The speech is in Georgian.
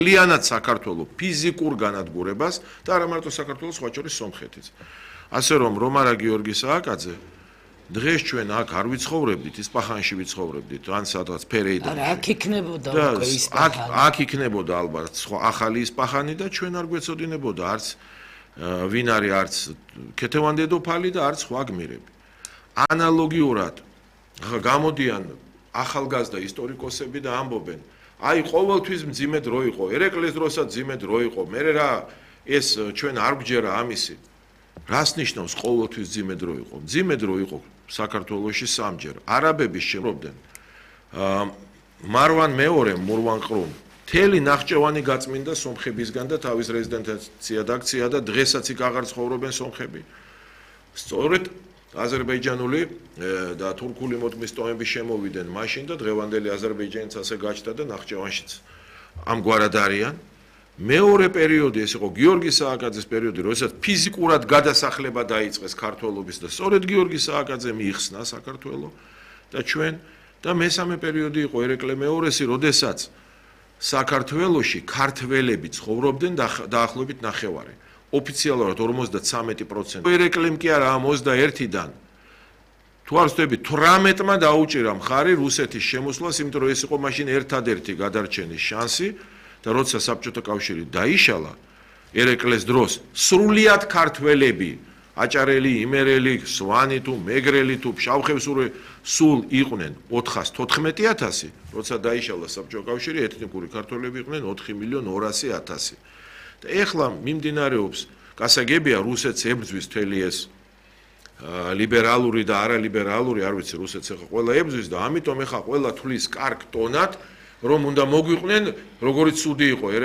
ლიანად საქართველოს ფიზიკურ განადგურებას და არა მარტო საქართველოს, სხვა შორის სომხეთიც. ასე რომ რომარა გიორგი სააკაძე დღეს ჩვენ აქ არ ვიცხოვრებდით, ისპაჰანში ვიცხოვრებდით, ან სადღაც ფერეიდაში. არა, აქ იქნებოდა უკვე ისპაჰანი. აქ იქნებოდა ალბათ სხვა ახალი ისპაჰანი და ჩვენ არ გვეცოდინებოდა არც ვინ არის არც ქეთევან დედოფალი და არც სხვა გმირები. ანალოგიურად გამოდიან ახალგაზრდა ისტორიკოსები და ამბობენ, აი ყოველთვის მძიმე დრო იყო, ერეკლეს დროსაც მძიმე დრო იყო, მე რა ეს ჩვენ არ გვჯერა ამისი. რას ნიშნავს ყოველთვის მძიმე დრო იყო? მძიმე დრო იყო საქართველოში სამჯერ. არაბები შემობრდნენ მარვან მეორე მურვან ყრუმ მთელი ნახჭევანი გაწმინდა სომხებისგან და თავის რეზიდენცია დაქცია და დღესაც იქ აღარ ცხოვრობენ სომხები. სწორედ აზერბაიჯანული და თურქული მოდგმის ტომები შემოვიდნენ მაშინ და დღევანდელი აზერბაიჯანიც ასე გაჩნდა და ნახჭევანშიც ამგვარად არიან. მეორე პერიოდი ეს იყო გიორგი სააკაძის პერიოდი, როდესაც ფიზიკურად გადასახლება დაიწყეს ქართველობის და სწორედ გიორგი სააკაძე მიიხსნა საქართველოს და ჩვენ და მესამე პერიოდი იყო ერეკლე მეორესი, როდესაც საქართველოში ქართველები ცხოვრობდნენ დაახლოებით ნახევარი. ოფიციალურად 53%. ერეკლემ კი არა ამ 21-დან. თუ არ ვცდები 18-მა დაუჭირა მხარი რუსეთის შემოსვლას, იმიტომ რომ ეს იყო მაშინ ერთადერთი გადარჩენის შანსი და როცა საბჭოთა კავშირი დაიშალა ერეკლეს დროს სრულიად ქართველები აჭარელი, იმერელი, სვანი თუ მეგრელი თუ ფშავხევსური სულ იყვნენ 414,000, როცა დაიშალა საბჭოთა კავშირი ეთნიკური ქართველები იყვნენ 4,200,000. და ეხლა მიმდინარეობს გასაგებია რუსეთს ებრძვის მთელი ეს ლიბერალური და არალიბერალური, არ ვიცი, რუსეთს ეხლა ყველა ებრძვის და ამიტომ ეხლა ყველა თulis კარგ ტონად რომ უნდა მოგვიყვნენ, როგორიც ცუდი იყო